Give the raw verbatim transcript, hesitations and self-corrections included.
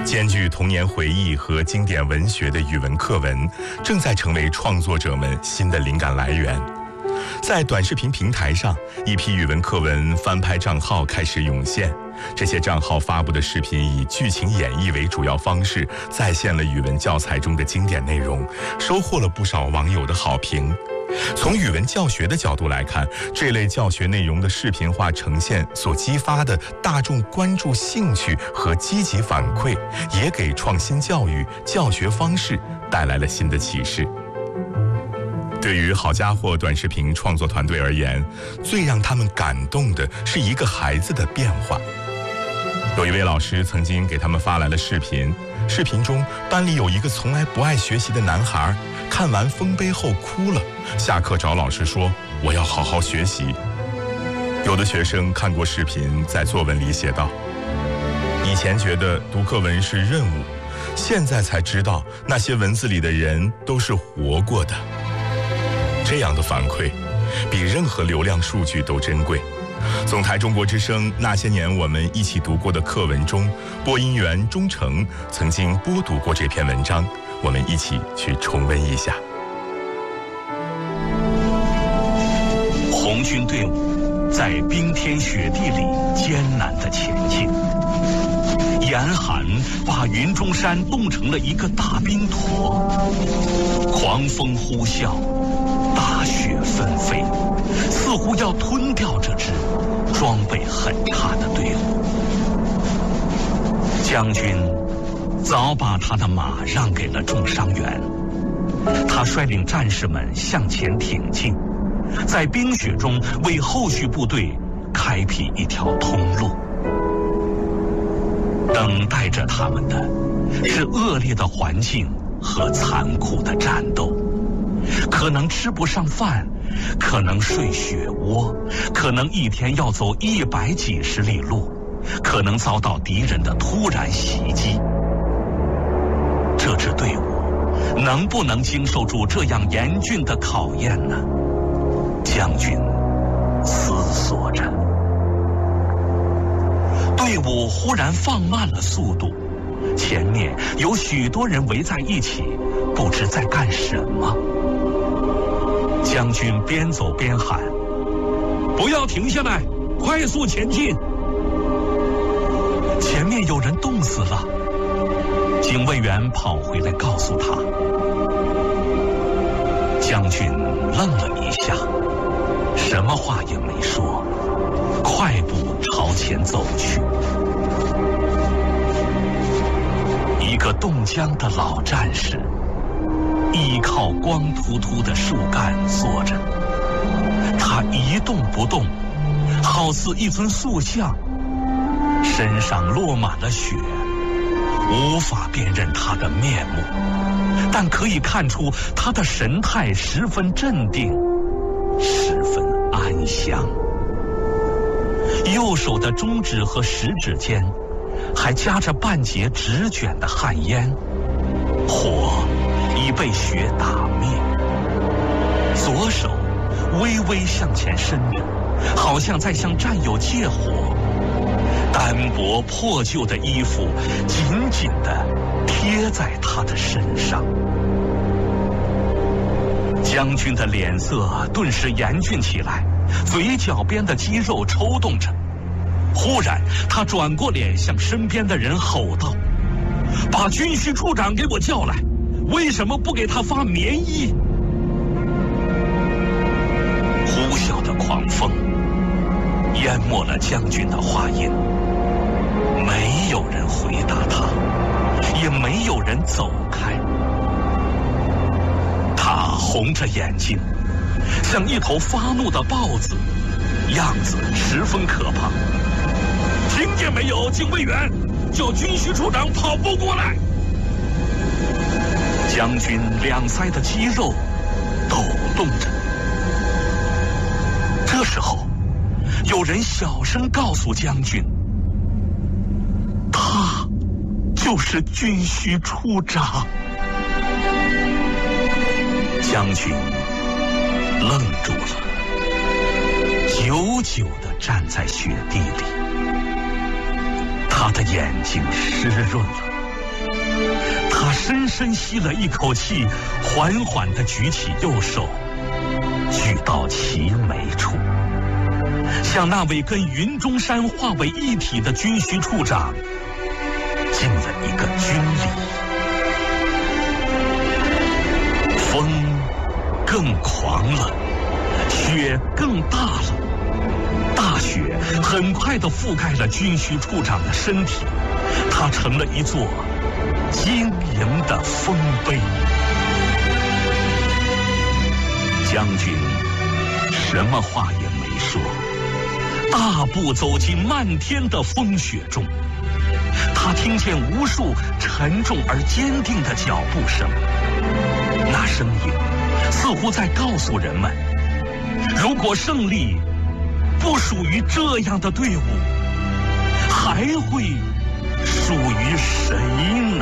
兼具童年回忆和经典文学的语文课文，正在成为创作者们新的灵感来源。在短视频平台上，一批语文课文翻拍账号开始涌现。这些账号发布的视频以剧情演绎为主要方式，再现了语文教材中的经典内容，收获了不少网友的好评。从语文教学的角度来看，这类教学内容的视频化呈现所激发的大众关注兴趣和积极反馈，也给创新教育教学方式带来了新的启示。对于好家伙短视频创作团队而言，最让他们感动的是一个孩子的变化。有一位老师曾经给他们发来了视频，视频中班里有一个从来不爱学习的男孩，看完丰碑后哭了，下课找老师说我要好好学习。有的学生看过视频，在作文里写道，以前觉得读课文是任务，现在才知道那些文字里的人都是活过的。这样的反馈比任何流量数据都珍贵。总台中国之声那些年我们一起读过的课文中，播音员钟诚曾经播读过这篇文章，我们一起去重温一下。 红军队伍在冰天雪地里艰难地前进，严寒把云中山冻成了一个大冰坨，狂风呼啸，大雪纷飞，似乎要吞掉这支装备很差的队伍。将军早把他的马让给了重伤员，他率领战士们向前挺进，在冰雪中为后续部队开辟一条通路。等待着他们的是恶劣的环境和残酷的战斗，可能吃不上饭，可能睡雪窝，可能一天要走一百几十里路，可能遭到敌人的突然袭击。这支队伍能不能经受住这样严峻的考验呢？将军思索着。队伍忽然放慢了速度，前面有许多人围在一起，不知在干什么。将军边走边喊：不要停下来，快速前进！前面有人冻死了。警卫员跑回来告诉他。将军愣了一下，什么话也没说，快步朝前走去。一个冻僵的老战士依靠光秃秃的树干坐着，他一动不动，好似一尊塑像，身上落满了雪，无法辨认他的面目，但可以看出他的神态十分镇定，十分安详。右手的中指和食指间还夹着半截直卷的旱烟，火已被雪打灭。左手微微向前伸着，好像在向战友借火。单薄破旧的衣服紧紧地贴在他的身上。将军的脸色顿时严峻起来，嘴角边的肌肉抽动着。忽然他转过脸向身边的人吼道：把军需处长给我叫来，为什么不给他发棉衣？呼啸的狂风淹没了将军的话音，没有人回答他，也没有人走开。他红着眼睛，像一头发怒的豹子，样子十分可怕。听见没有，警卫员，叫军需处长跑步过来。将军两腮的肌肉抖动着。这时候有人小声告诉将军，他就是军需处长。将军愣住了，久久地站在雪地里，他的眼睛湿润了， 他深深吸了一口气，缓缓地举起右手，举到齐眉处，向那位跟云中山化为一体的军需处长敬了一个军礼。风更狂了，雪更大了，大雪很快地覆盖了军需处长的身体，他成了一座晶莹的丰碑。将军什么话也没说，大步走进漫天的风雪中。他听见无数沉重而坚定的脚步声，那声音似乎在告诉人们，如果胜利不属于这样的队伍，还会属于谁呢？